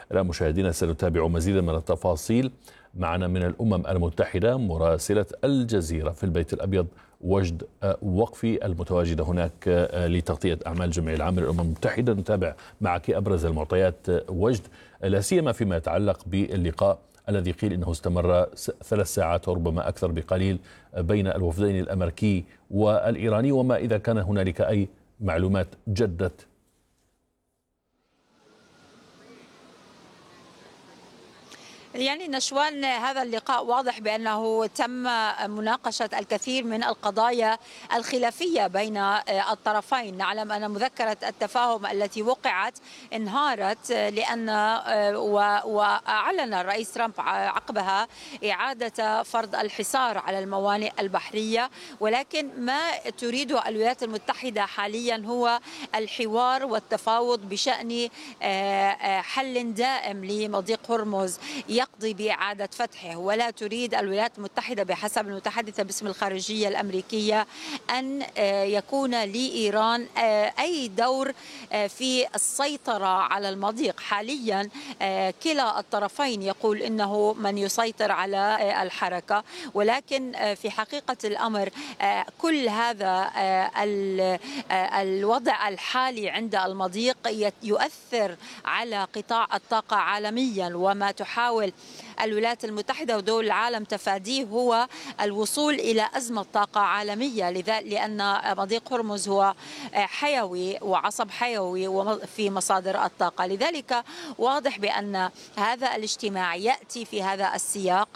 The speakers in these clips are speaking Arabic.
الآن مشاهدينا سنتابع مزيدا من التفاصيل. معنا من الأمم المتحدة مراسلة الجزيرة في البيت الأبيض وجد وقفي المتواجدة هناك لتغطية أعمال الجمعية العامة للأمم المتحدة. نتابع معك أبرز المعطيات وجد، لا سيما فيما يتعلق باللقاء الذي قيل إنه استمر 3 ساعات وربما أكثر بقليل بين الوفدين الأمريكي والإيراني، وما إذا كان هنالك أي معلومات جدت. يعني نشوان، هذا اللقاء واضح بأنه تم مناقشة الكثير من القضايا الخلافية بين الطرفين. نعلم أن مذكرة التفاهم التي وقعت انهارت لأن وأعلن الرئيس ترامب عقبها إعادة فرض الحصار على الموانئ البحرية، ولكن ما تريده الولايات المتحدة حاليا هو الحوار والتفاوض بشأن حل دائم لمضيق هرمز يقضي بإعادة فتحه. ولا تريد الولايات المتحدة بحسب المتحدثة باسم الخارجية الأمريكية أن يكون لإيران أي دور في السيطرة على المضيق. حاليا كلا الطرفين يقول إنه من يسيطر على الحركة، ولكن في حقيقة الأمر كل هذا الوضع الحالي عند المضيق يؤثر على قطاع الطاقة عالميا، وما تحاول الولايات المتحدة ودول العالم تفاديه هو الوصول إلى أزمة طاقة عالمية، لأن مضيق هرمز هو حيوي وعصب حيوي في مصادر الطاقة. لذلك واضح بأن هذا الاجتماع يأتي في هذا السياق،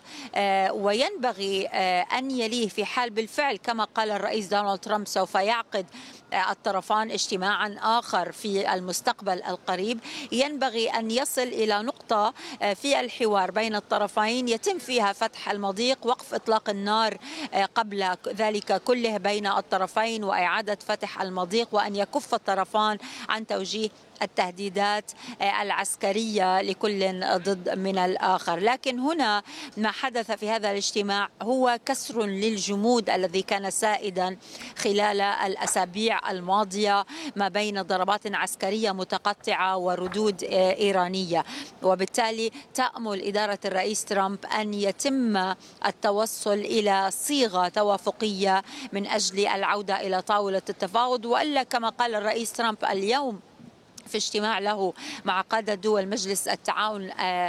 وينبغي أن يليه في حال بالفعل كما قال الرئيس دونالد ترامب سوف يعقد الطرفان اجتماعا آخر في المستقبل القريب. ينبغي أن يصل إلى نقطة في الحوار بين الطرفين يتم فيها فتح المضيق، وقف إطلاق النار قبل ذلك كله بين الطرفين، وإعادة فتح المضيق، وأن يكف الطرفان عن توجيه التهديدات العسكرية لكل ضد من الآخر. لكن هنا ما حدث في هذا الاجتماع هو كسر للجمود الذي كان سائدا خلال الأسابيع الماضية ما بين ضربات عسكرية متقطعة وردود إيرانية. وبالتالي تأمل إدارة الرئيس ترامب أن يتم التوصل إلى صيغة توافقية من أجل العودة إلى طاولة التفاوض، وإلا كما قال الرئيس ترامب اليوم في اجتماع له مع قادة دول مجلس التعاون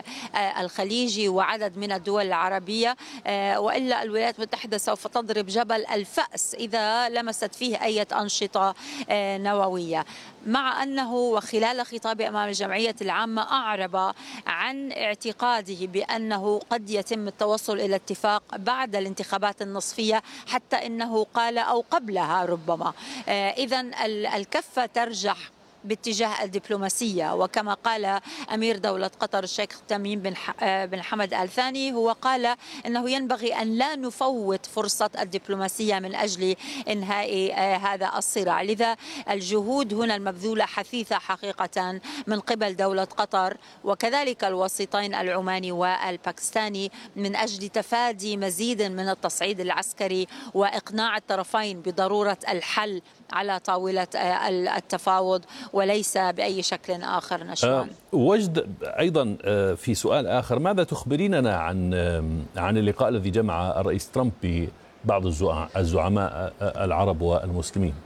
الخليجي وعدد من الدول العربية، وإلا الولايات المتحدة سوف تضرب جبل الفأس إذا لمست فيه أي أنشطة نووية. مع أنه وخلال خطابه أمام الجمعية العامة أعرب عن اعتقاده بأنه قد يتم التوصل إلى اتفاق بعد الانتخابات النصفية، حتى إنه قال أو قبلها ربما. إذن الكفة ترجح باتجاه الدبلوماسية، وكما قال أمير دولة قطر الشيخ تميم بن حمد آل ثاني، هو قال أنه ينبغي أن لا نفوت فرصة الدبلوماسية من أجل إنهاء هذا الصراع. لذا الجهود هنا المبذولة حثيثة حقيقة من قبل دولة قطر وكذلك الوسيطين العماني والباكستاني من أجل تفادي مزيد من التصعيد العسكري وإقناع الطرفين بضرورة الحل على طاولة التفاوض وليس بأي شكل آخر. نشوان وجد أيضا في سؤال آخر، ماذا تخبريننا عن اللقاء الذي جمع الرئيس ترامب ببعض الزعماء العرب والمسلمين؟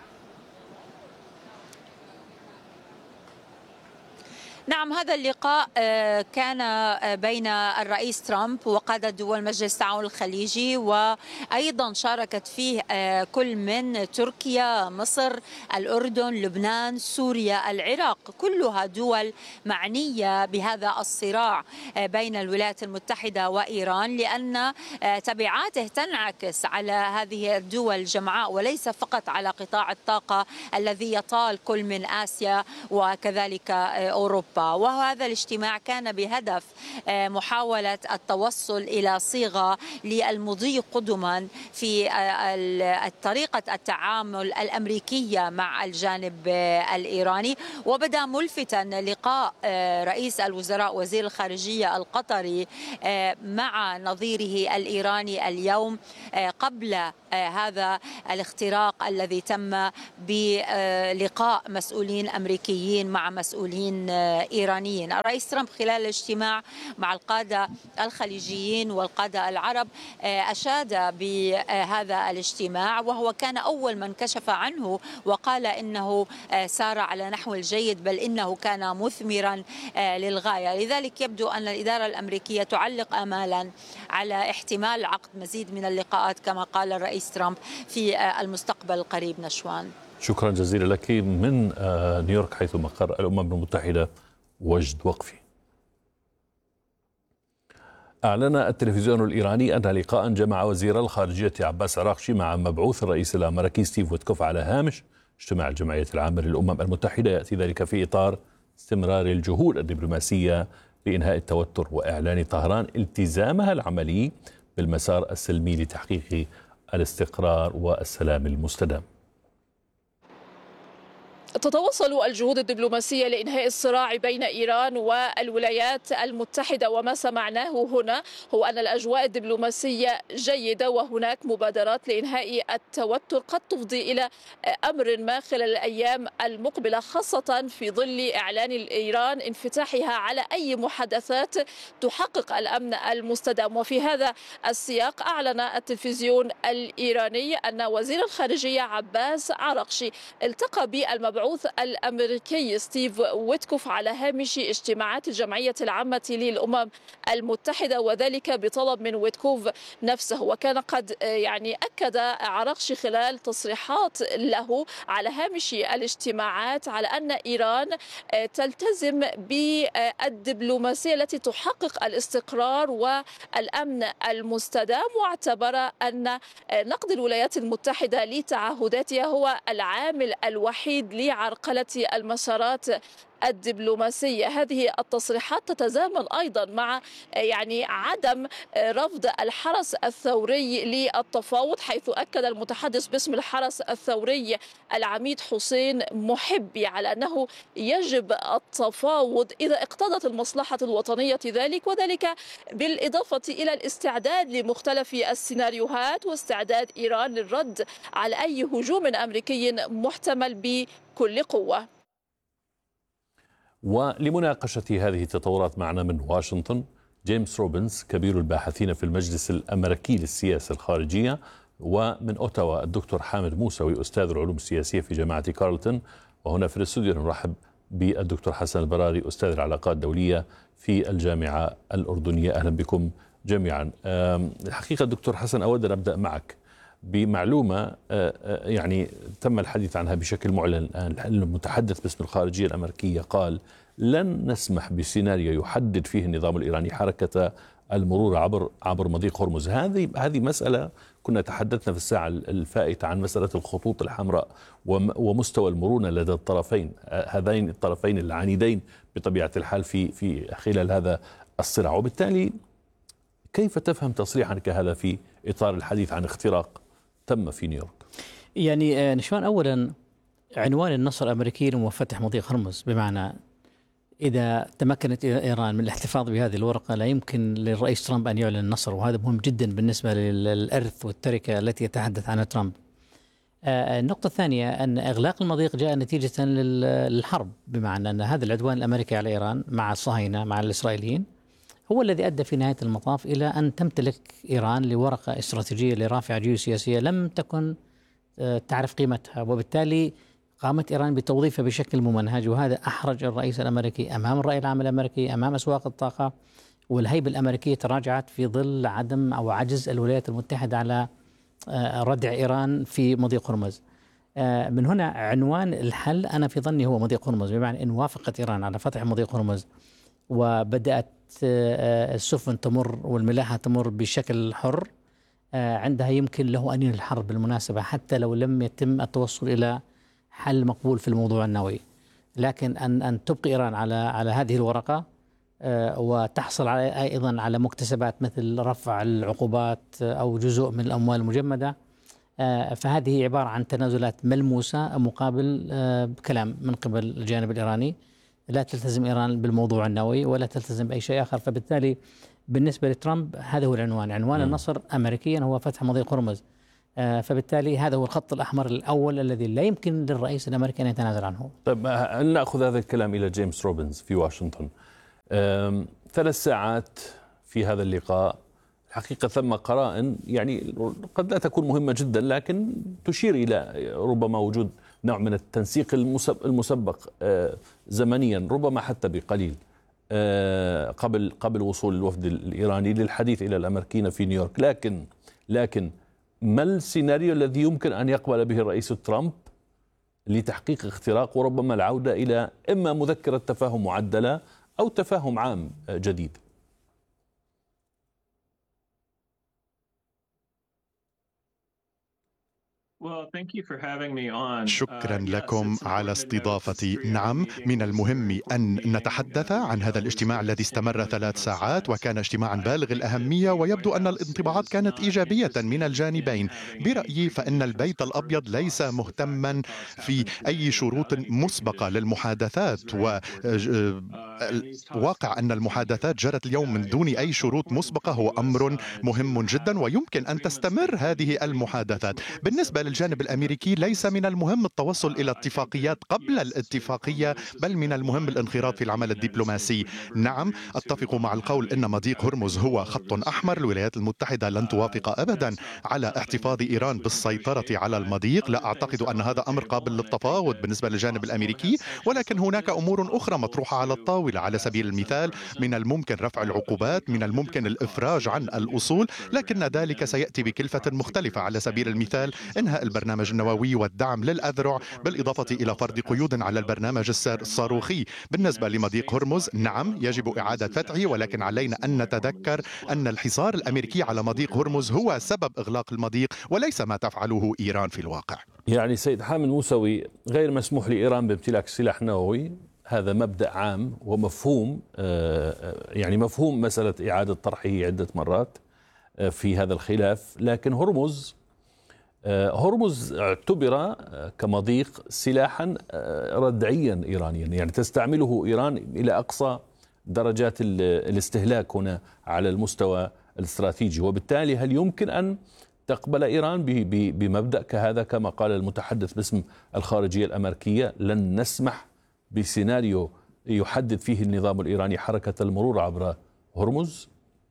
نعم، هذا اللقاء كان بين الرئيس ترامب وقادة دول مجلس التعاون الخليجي، وأيضا شاركت فيه كل من تركيا، مصر، الأردن، لبنان، سوريا، العراق، كلها دول معنية بهذا الصراع بين الولايات المتحدة وإيران، لأن تبعاته تنعكس على هذه الدول الجمعاء وليس فقط على قطاع الطاقة الذي يطال كل من آسيا وكذلك أوروبا. وهذا الاجتماع كان بهدف محاولة التوصل إلى صيغة للمضي قدما في طريقة التعامل الأمريكية مع الجانب الإيراني. وبدأ ملفتا لقاء رئيس الوزراء وزير الخارجية القطري مع نظيره الإيراني اليوم قبل هذا الاختراق الذي تم بلقاء مسؤولين أمريكيين مع مسؤولين إيرانيين. الإيرانيين. الرئيس ترامب خلال الاجتماع مع القادة الخليجيين والقادة العرب أشاد بهذا الاجتماع، وهو كان أول من كشف عنه وقال إنه سار على نحو الجيد، بل إنه كان مثمرا للغاية. لذلك يبدو أن الإدارة الأمريكية تعلق آمالا على احتمال عقد مزيد من اللقاءات كما قال الرئيس ترامب في المستقبل القريب. نشوان، شكرا جزيلا لك من نيويورك حيث مقر الأمم المتحدة وجد وقفي. أعلن التلفزيون الإيراني أن لقاء جمع وزير الخارجية عباس عراقشي مع مبعوث الرئيس الأمريكي ستيف ويتكوف على هامش اجتماع الجمعية العامة للأمم المتحدة يأتي ذلك في إطار استمرار الجهود الدبلوماسية لإنهاء التوتر وإعلان طهران التزامها العملي بالمسار السلمي لتحقيق الاستقرار والسلام المستدام. تتواصل الجهود الدبلوماسية لإنهاء الصراع بين إيران والولايات المتحدة، وما سمعناه هنا هو أن الأجواء الدبلوماسية جيدة وهناك مبادرات لإنهاء التوتر قد تفضي إلى أمر ما خلال الأيام المقبلة، خاصة في ظل إعلان إيران انفتاحها على أي محادثات تحقق الأمن المستدام. وفي هذا السياق أعلن التلفزيون الإيراني أن وزير الخارجية عباس عراقشي التقى بالمبعوث الأمريكي ستيف ويتكوف على هامش اجتماعات الجمعية العامة للأمم المتحدة، وذلك بطلب من ويتكوف نفسه. وكان قد أكد عراقشي خلال تصريحات له على هامش الاجتماعات على أن إيران تلتزم بالدبلوماسية التي تحقق الاستقرار والأمن المستدام، واعتبر أن نقد الولايات المتحدة لتعهداتها هو العامل الوحيد لعرقلة المسارات الدبلوماسية. هذه التصريحات تتزامن أيضا مع عدم رفض الحرس الثوري للتفاوض، حيث أكد المتحدث باسم الحرس الثوري العميد حسين محبي على أنه يجب التفاوض إذا اقتضت المصلحة الوطنية ذلك، وذلك بالإضافة إلى الاستعداد لمختلف السيناريوهات واستعداد إيران للرد على أي هجوم أمريكي محتمل بكل قوة. ولمناقشة هذه التطورات معنا من واشنطن جيمس روبنز كبير الباحثين في المجلس الأمريكي للسياسة الخارجية، ومن أوتاوا الدكتور حامد موسوي أستاذ العلوم السياسية في جامعة كارلتون. وهنا في الاستوديو نرحب بالدكتور حسن البراري أستاذ العلاقات الدولية في الجامعة الأردنية. أهلا بكم جميعا. الحقيقة دكتور حسن أود أن أبدأ معك بمعلومة تم الحديث عنها بشكل معلن الآن. المتحدث باسم الخارجية الأمريكية قال لن نسمح بسيناريو يحدد فيه النظام الإيراني حركة المرور عبر مضيق هرمز. هذه مسألة كنا تحدثنا في الساعة الفائتة عن مسألة الخطوط الحمراء ومستوى المرونة لدى الطرفين، هذين الطرفين العنيدين بطبيعة الحال في خلال هذا الصراع. وبالتالي كيف تفهم تصريحا كهذا في إطار الحديث عن اختراق تم في نيويورك؟ نشوان، أولا عنوان النصر الأمريكي لمفتح مضيق هرمز، بمعنى إذا تمكنت إيران من الاحتفاظ بهذه الورقة لا يمكن للرئيس ترامب أن يعلن النصر، وهذا مهم جدا بالنسبة للإرث والتركة التي يتحدث عنها ترامب. النقطة الثانية أن إغلاق المضيق جاء نتيجة للحرب، بمعنى أن هذا العدوان الأمريكي على إيران مع الصهاينة مع الإسرائيليين هو الذي أدى في نهاية المطاف إلى أن تمتلك إيران لورقة استراتيجية لرافعة جيوسياسية لم تكن تعرف قيمتها، وبالتالي قامت إيران بتوظيفها بشكل ممنهج، وهذا أحرج الرئيس الأمريكي أمام الرأي العام الأمريكي، أمام أسواق الطاقة، والهيبة الأمريكية تراجعت في ظل عدم أو عجز الولايات المتحدة على ردع إيران في مضيق هرمز. من هنا عنوان الحل أنا في ظني هو مضيق هرمز، بمعنى إن وافقت إيران على فتح مضيق هرمز وبدأت السفن تمر والملاحة تمر بشكل حر، عندها يمكن له أن ينهي الحرب بالمناسبة، حتى لو لم يتم التوصل إلى حل مقبول في الموضوع النووي. لكن أن تبقي إيران على هذه الورقة وتحصل أيضا على مكتسبات مثل رفع العقوبات أو جزء من الأموال المجمدة، فهذه عبارة عن تنازلات ملموسة مقابل كلام من قبل الجانب الإيراني. لا تلتزم إيران بالموضوع النووي ولا تلتزم بأي شيء آخر. فبالتالي بالنسبة لترامب هذا هو العنوان، عنوان النصر أمريكيا هو فتح مضيق هرمز. فبالتالي هذا هو الخط الأحمر الأول الذي لا يمكن للرئيس الأمريكي أن يتنازل عنه. طيب نأخذ هذا الكلام إلى جيمس روبنز في واشنطن. 3 ساعات في هذا اللقاء، حقيقة ثم قرائن يعني قد لا تكون مهمة جدا، لكن تشير إلى ربما وجود نوع من التنسيق المسبق زمنيا، ربما حتى بقليل، قبل وصول الوفد الإيراني للحديث إلى الأمريكيين في نيويورك. لكن ما السيناريو الذي يمكن أن يقبل به الرئيس ترامب لتحقيق اختراق وربما العودة إلى إما مذكرة تفاهم معدلة أو تفاهم عام جديد؟ شكرا لكم على استضافتي. نعم، من المهم أن نتحدث عن هذا الاجتماع الذي استمر 3 ساعات وكان اجتماعا بالغ الأهمية، ويبدو أن الانطباعات كانت إيجابية من الجانبين. برأيي فإن البيت الأبيض ليس مهتما في أي شروط مسبقة للمحادثات، وواقع أن المحادثات جرت اليوم من دون أي شروط مسبقة هو أمر مهم جدا، ويمكن أن تستمر هذه المحادثات. بالنسبة للجانب الأمريكي ليس من المهم التوصل إلى اتفاقيات قبل الاتفاقية، بل من المهم الانخراط في العمل الدبلوماسي. نعم، أتفق مع القول إن مضيق هرمز هو خط أحمر. الولايات المتحدة لن توافق أبدا على احتفاظ إيران بالسيطرة على المضيق. لا أعتقد أن هذا أمر قابل للتفاوض بالنسبة للجانب الأمريكي، ولكن هناك أمور أخرى مطروحة على الطاولة. على سبيل المثال، من الممكن رفع العقوبات، من الممكن الإفراج عن الأصول، لكن ذلك سيأتي بكلفة مختلفة. على سبيل المثال، إنهاء البرنامج النووي والدعم للأذرع، بالإضافة إلى فرض قيود على البرنامج الصاروخي. بالنسبة لمضيق هرمز، نعم يجب إعادة فتحه، ولكن علينا أن نتذكر أن الحصار الأمريكي على مضيق هرمز هو سبب إغلاق المضيق وليس ما تفعله إيران في الواقع. يعني سيد حامد موسوي، غير مسموح لإيران بامتلاك سلاح نووي، هذا مبدأ عام ومفهوم، يعني مفهوم مسألة إعادة طرحه عدة مرات في هذا الخلاف. لكن هرمز اعتبر كمضيق سلاحا ردعيا إيرانيا، يعني تستعمله إيران إلى أقصى درجات الاستهلاك هنا على المستوى الاستراتيجي. وبالتالي هل يمكن أن تقبل إيران بمبدأ كهذا؟ كما قال المتحدث باسم الخارجية الأمريكية، لن نسمح بسيناريو يحدد فيه النظام الإيراني حركة المرور عبر هرمز.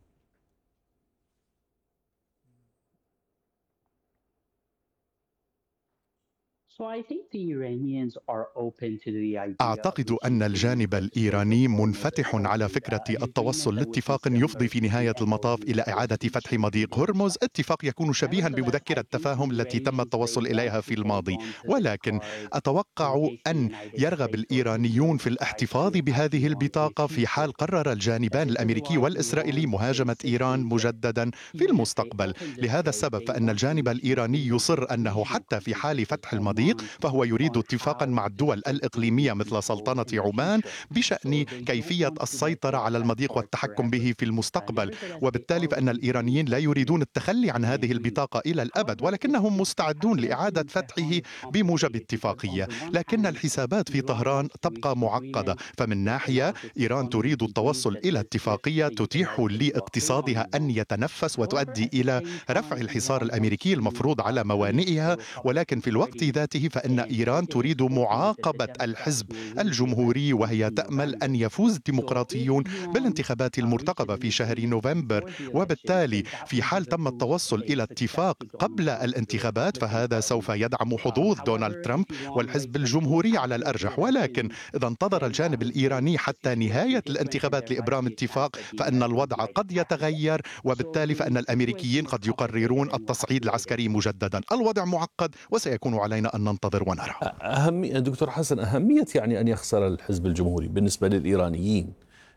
أعتقد أن الجانب الإيراني منفتح على فكرة التوصل لاتفاق يفضي في نهاية المطاف إلى إعادة فتح مضيق هرمز، اتفاق يكون شبيها بمذكرة التفاهم التي تم التوصل إليها في الماضي. ولكن أتوقع أن يرغب الإيرانيون في الاحتفاظ بهذه البطاقة في حال قرر الجانبان الأمريكي والإسرائيلي مهاجمة إيران مجددا في المستقبل. لهذا السبب فإن الجانب الإيراني يصر أنه حتى في حال فتح المضيق فهو يريد اتفاقا مع الدول الإقليمية مثل سلطنة عمان بشأن كيفية السيطرة على المضيق والتحكم به في المستقبل. وبالتالي فإن الإيرانيين لا يريدون التخلي عن هذه البطاقة إلى الأبد، ولكنهم مستعدون لإعادة فتحه بموجب اتفاقية. لكن الحسابات في طهران تبقى معقدة. فمن ناحية إيران تريد التوصل إلى اتفاقية تتيح لاقتصادها أن يتنفس وتؤدي إلى رفع الحصار الأمريكي المفروض على موانئها، ولكن في الوقت ذاته فإن إيران تريد معاقبة الحزب الجمهوري، وهي تأمل أن يفوز الديمقراطيون بالانتخابات المرتقبة في شهر نوفمبر. وبالتالي في حال تم التوصل إلى اتفاق قبل الانتخابات فهذا سوف يدعم حظوظ دونالد ترامب والحزب الجمهوري على الأرجح. ولكن إذا انتظر الجانب الإيراني حتى نهاية الانتخابات لإبرام اتفاق فإن الوضع قد يتغير، وبالتالي فإن الأمريكيين قد يقررون التصعيد العسكري مجددا. الوضع معقد وسيكون علينا أن ننتظر ونرى. دكتور حسن، أهمية يعني أن يخسر الحزب الجمهوري بالنسبة للإيرانيين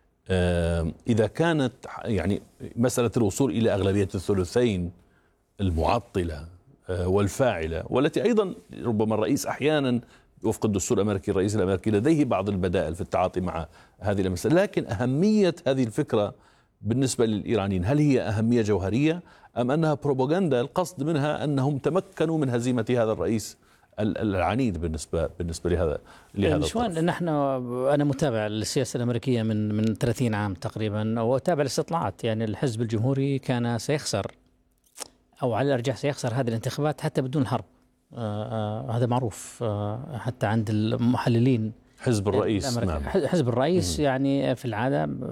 إذا كانت يعني مسألة الوصول إلى أغلبية الثلثين المعطلة والفاعلة، والتي أيضا ربما الرئيس أحيانا وفق الدستور الأمريكي الرئيس الأمريكي لديه بعض البدائل في التعاطي مع هذه المسألة. لكن أهمية هذه الفكرة بالنسبة للإيرانيين، هل هي أهمية جوهرية أم أنها بروباغندا القصد منها أنهم تمكنوا من هزيمة هذا الرئيس العنيد بالنسبة لهذا شوان؟ أنا متابع للسياسة الأمريكية من 30 عام تقريبا، وأتابع الاستطلاعات. يعني الحزب الجمهوري كان سيخسر أو على الأرجح سيخسر هذه الانتخابات حتى بدون حرب. هذا معروف حتى عند المحللين. حزب الرئيس، نعم. حزب الرئيس يعني في العادة